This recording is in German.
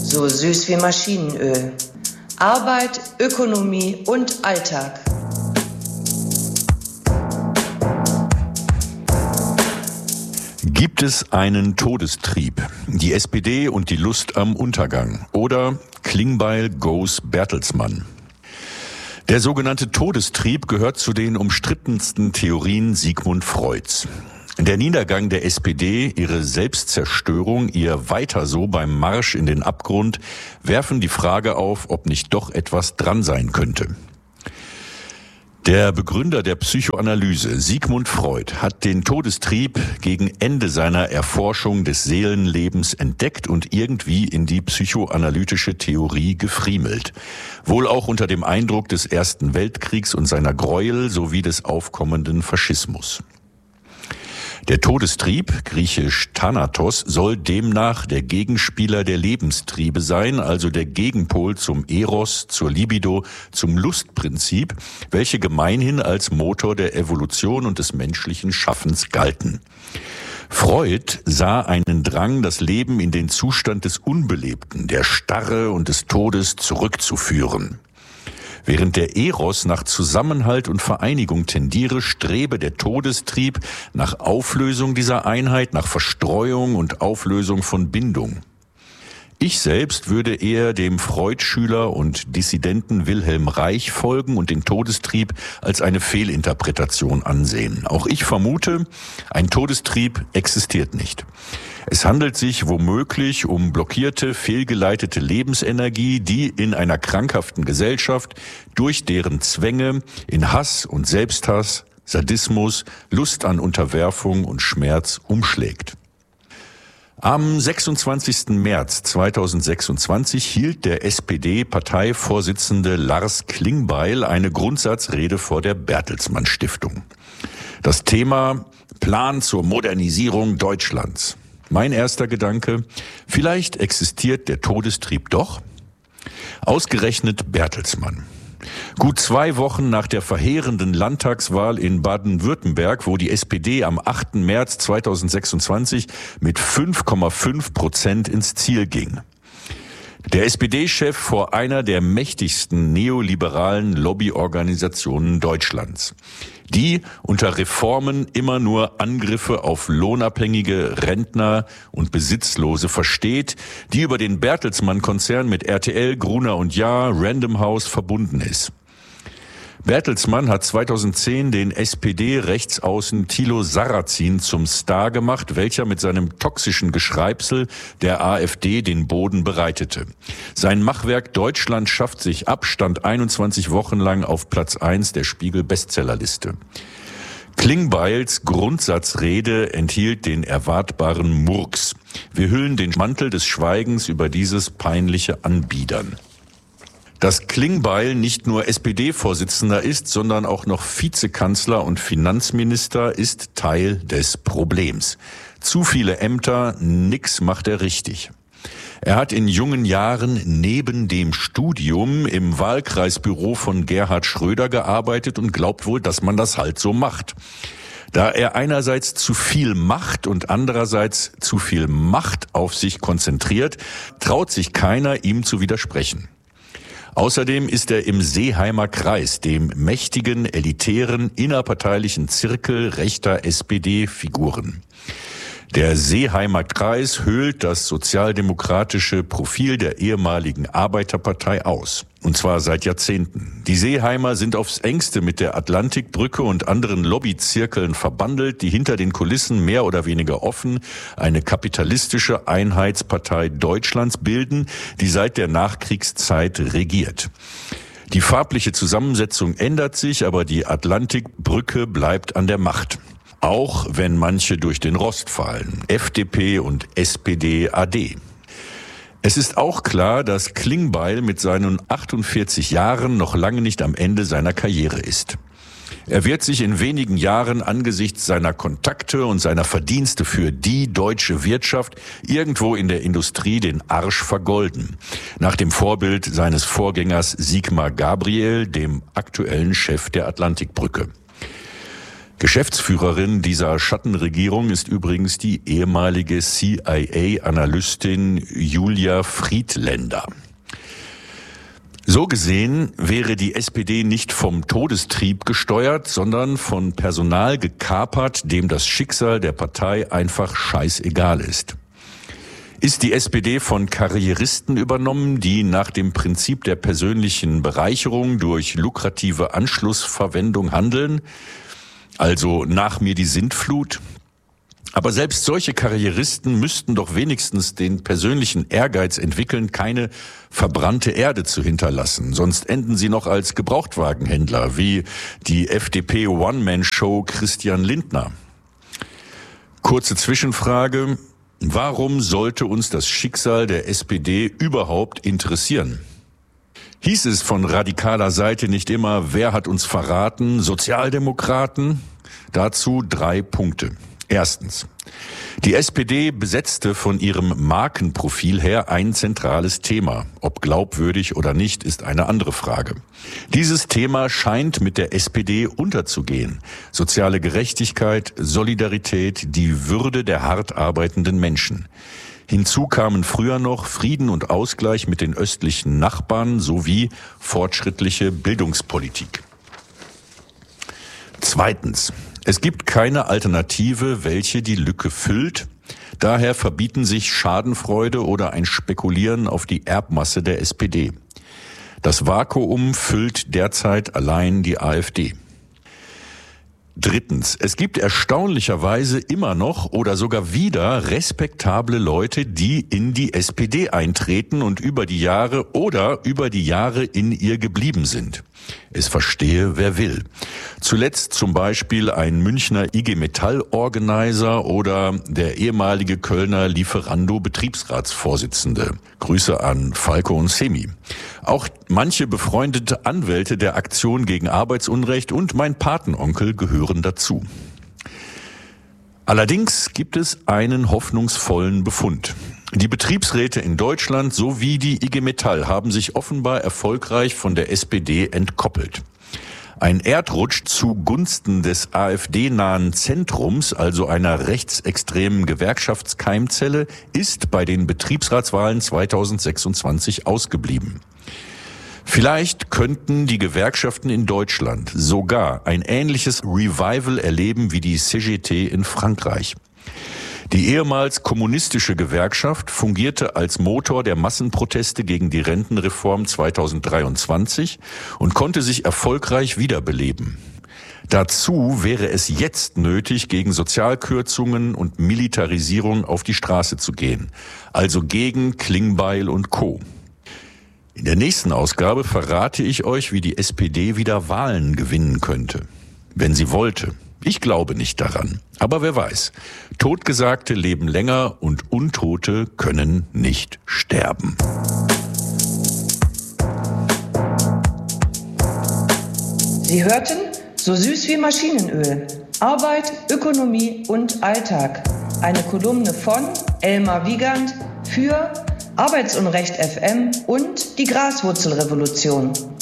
so süß wie Maschinenöl. Arbeit, Ökonomie und Alltag. Gibt es einen Todestrieb? Die SPD und die Lust am Untergang. Oder Klingbeil goes Bertelsmann. Der sogenannte Todestrieb gehört zu den umstrittensten Theorien Sigmund Freuds. Der Niedergang der SPD, ihre Selbstzerstörung, ihr Weiter so beim Marsch in den Abgrund werfen die Frage auf, ob nicht doch etwas dran sein könnte. Der Begründer der Psychoanalyse, Sigmund Freud, hat den Todestrieb gegen Ende seiner Erforschung des Seelenlebens entdeckt und irgendwie in die psychoanalytische Theorie gefriemelt. Wohl auch unter dem Eindruck des Ersten Weltkriegs und seiner Gräuel sowie des aufkommenden Faschismus. Der Todestrieb, griechisch Thanatos, soll demnach der Gegenspieler der Lebenstriebe sein, also der Gegenpol zum Eros, zur Libido, zum Lustprinzip, welche gemeinhin als Motor der Evolution und des menschlichen Schaffens galten. Freud sah einen Drang, das Leben in den Zustand des Unbelebten, der Starre und des Todes zurückzuführen. Während der Eros nach Zusammenhalt und Vereinigung tendiere, strebe der Todestrieb nach Auflösung dieser Einheit, nach Verstreuung und Auflösung von Bindung. Ich selbst würde eher dem Freud-Schüler und Dissidenten Wilhelm Reich folgen und den Todestrieb als eine Fehlinterpretation ansehen. Auch ich vermute, ein Todestrieb existiert nicht. Es handelt sich womöglich um blockierte, fehlgeleitete Lebensenergie, die in einer krankhaften Gesellschaft durch deren Zwänge in Hass und Selbsthass, Sadismus, Lust an Unterwerfung und Schmerz umschlägt. Am 26. März 2026 hielt der SPD-Parteivorsitzende Lars Klingbeil eine Grundsatzrede vor der Bertelsmann Stiftung. Das Thema: Plan zur Modernisierung Deutschlands. Mein erster Gedanke: Vielleicht existiert der Todestrieb doch? Ausgerechnet Bertelsmann. Gut 2 Wochen nach der verheerenden Landtagswahl in Baden-Württemberg, wo die SPD am 8. März 2026 mit 5,5% ins Ziel ging. Der SPD-Chef vor einer der mächtigsten neoliberalen Lobbyorganisationen Deutschlands, die unter Reformen immer nur Angriffe auf lohnabhängige Rentner und Besitzlose versteht, die über den Bertelsmann-Konzern mit RTL, Gruner und Jahr, Random House verbunden ist. Bertelsmann hat 2010 den SPD-Rechtsaußen Thilo Sarrazin zum Star gemacht, welcher mit seinem toxischen Geschreibsel der AfD den Boden bereitete. Sein Machwerk Deutschland schafft sich ab stand 21 Wochen lang auf Platz 1 der Spiegel-Bestsellerliste. Klingbeils Grundsatzrede enthielt den erwartbaren Murks. Wir hüllen den Mantel des Schweigens über dieses peinliche Anbiedern. Dass Klingbeil nicht nur SPD-Vorsitzender ist, sondern auch noch Vizekanzler und Finanzminister, ist Teil des Problems. Zu viele Ämter, nix macht er richtig. Er hat in jungen Jahren neben dem Studium im Wahlkreisbüro von Gerhard Schröder gearbeitet und glaubt wohl, dass man das halt so macht. Da er einerseits zu viel macht und andererseits zu viel Macht auf sich konzentriert, traut sich keiner, ihm zu widersprechen. Außerdem ist er im Seeheimer Kreis, dem mächtigen, elitären, innerparteilichen Zirkel rechter SPD-Figuren. Der Seeheimer Kreis höhlt das sozialdemokratische Profil der ehemaligen Arbeiterpartei aus. Und zwar seit Jahrzehnten. Die Seeheimer sind aufs Engste mit der Atlantikbrücke und anderen Lobbyzirkeln verbandelt, die hinter den Kulissen mehr oder weniger offen eine kapitalistische Einheitspartei Deutschlands bilden, die seit der Nachkriegszeit regiert. Die farbliche Zusammensetzung ändert sich, aber die Atlantikbrücke bleibt an der Macht. Auch wenn manche durch den Rost fallen, FDP und SPD, AD. Es ist auch klar, dass Klingbeil mit seinen 48 Jahren noch lange nicht am Ende seiner Karriere ist. Er wird sich in wenigen Jahren angesichts seiner Kontakte und seiner Verdienste für die deutsche Wirtschaft irgendwo in der Industrie den Arsch vergolden. Nach dem Vorbild seines Vorgängers Sigmar Gabriel, dem aktuellen Chef der Atlantikbrücke. Geschäftsführerin dieser Schattenregierung ist übrigens die ehemalige CIA-Analystin Julia Friedländer. So gesehen wäre die SPD nicht vom Todestrieb gesteuert, sondern von Personal gekapert, dem das Schicksal der Partei einfach scheißegal ist. Ist die SPD von Karrieristen übernommen, die nach dem Prinzip der persönlichen Bereicherung durch lukrative Anschlussverwendung handeln? Also nach mir die Sintflut? Aber selbst solche Karrieristen müssten doch wenigstens den persönlichen Ehrgeiz entwickeln, keine verbrannte Erde zu hinterlassen. Sonst enden sie noch als Gebrauchtwagenhändler, wie die FDP One-Man-Show Christian Lindner. Kurze Zwischenfrage: Warum sollte uns das Schicksal der SPD überhaupt interessieren? Hieß es von radikaler Seite nicht immer, wer hat uns verraten? Sozialdemokraten? Dazu 3 Punkte. Erstens: Die SPD besetzte von ihrem Markenprofil her ein zentrales Thema. Ob glaubwürdig oder nicht, ist eine andere Frage. Dieses Thema scheint mit der SPD unterzugehen. Soziale Gerechtigkeit, Solidarität, die Würde der hart arbeitenden Menschen. Hinzu kamen früher noch Frieden und Ausgleich mit den östlichen Nachbarn sowie fortschrittliche Bildungspolitik. Zweitens: Es gibt keine Alternative, welche die Lücke füllt. Daher verbieten sich Schadenfreude oder ein Spekulieren auf die Erbmasse der SPD. Das Vakuum füllt derzeit allein die AfD. Drittens: Es gibt erstaunlicherweise immer noch oder sogar wieder respektable Leute, die in die SPD eintreten und über die Jahre in ihr geblieben sind. Es verstehe, wer will. Zuletzt zum Beispiel ein Münchner IG Metall-Organizer oder der ehemalige Kölner Lieferando-Betriebsratsvorsitzende. Grüße an Falco und Semi. Auch manche befreundete Anwälte der Aktion gegen Arbeitsunrecht und mein Patenonkel gehören dazu. Allerdings gibt es einen hoffnungsvollen Befund. Die Betriebsräte in Deutschland sowie die IG Metall haben sich offenbar erfolgreich von der SPD entkoppelt. Ein Erdrutsch zugunsten des AfD-nahen Zentrums, also einer rechtsextremen Gewerkschaftskeimzelle, ist bei den Betriebsratswahlen 2026 ausgeblieben. Vielleicht könnten die Gewerkschaften in Deutschland sogar ein ähnliches Revival erleben wie die CGT in Frankreich. Die ehemals kommunistische Gewerkschaft fungierte als Motor der Massenproteste gegen die Rentenreform 2023 und konnte sich erfolgreich wiederbeleben. Dazu wäre es jetzt nötig, gegen Sozialkürzungen und Militarisierung auf die Straße zu gehen, also gegen Klingbeil und Co. In der nächsten Ausgabe verrate ich euch, wie die SPD wieder Wahlen gewinnen könnte, wenn sie wollte. Ich glaube nicht daran, aber wer weiß. Totgesagte leben länger und Untote können nicht sterben. Sie hörten So süß wie Maschinenöl. Arbeit, Ökonomie und Alltag. Eine Kolumne von Elmar Wiegand für Arbeitsunrecht FM und die Graswurzelrevolution.